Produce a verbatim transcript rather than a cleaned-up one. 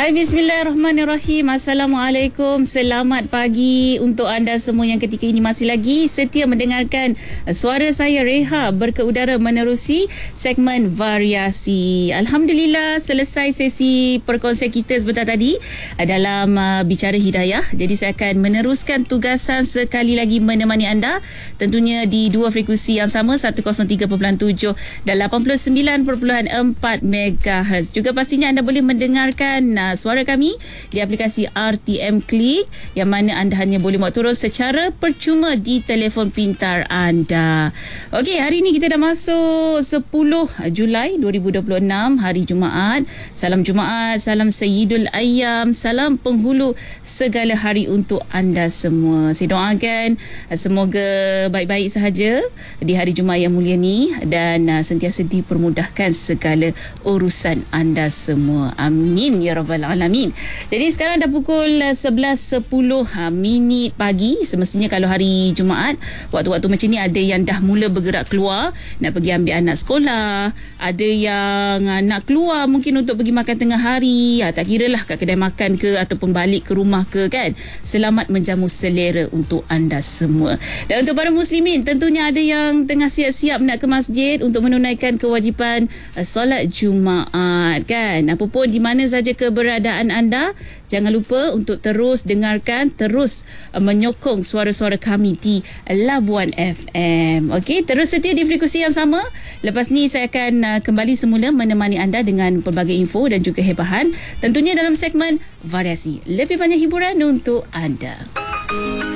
Hai, bismillahirrahmanirrahim. Assalamualaikum. Selamat pagi untuk anda semua yang ketika ini masih lagi setia mendengarkan suara saya Reha berkeudara menerusi segmen variasi. Alhamdulillah selesai sesi perkongsian kita sebentar tadi dalam uh, bicara hidayah. Jadi saya akan meneruskan tugasan sekali lagi menemani anda, tentunya di dua frekuensi yang sama, seratus tiga perpuluhan tujuh dan lapan puluh sembilan perpuluhan empat megahertz. Juga pastinya anda boleh mendengarkan uh, suara kami di aplikasi R T M Click, yang mana anda hanya boleh buat turun secara percuma di telefon pintar anda. Okey, hari ini kita dah masuk sepuluh Julai dua ribu dua puluh enam, hari Jumaat. Salam Jumaat, salam Sayyidul Ayyam, salam penghulu segala hari untuk anda semua. Saya doakan semoga baik-baik sahaja di hari Jumaat yang mulia ni dan uh, sentiasa dipermudahkan segala urusan anda semua. Amin ya rabbal alamin. Jadi sekarang dah pukul sebelas sepuluh minit pagi. Semestinya kalau hari Jumaat, waktu-waktu macam ni ada yang dah mula bergerak keluar nak pergi ambil anak sekolah, ada yang nak keluar mungkin untuk pergi makan tengah hari, ha, tak kira lah kat kedai makan ke ataupun balik ke rumah ke kan. Selamat menjamu selera untuk anda semua. Dan untuk para muslimin, tentunya ada yang tengah siap-siap nak ke masjid untuk menunaikan kewajipan uh, solat Jumaat kan. Apapun di mana saja keberadaan anda, jangan lupa untuk terus dengarkan, terus uh, menyokong suara-suara kami di Labuan F M. Okey, terus setia di frekuensi yang sama. Lepas ni saya akan uh, kembali semula menemani anda dengan pelbagai info dan juga hebahan, tentunya dalam segmen variasi. Lebih banyak hiburan untuk anda.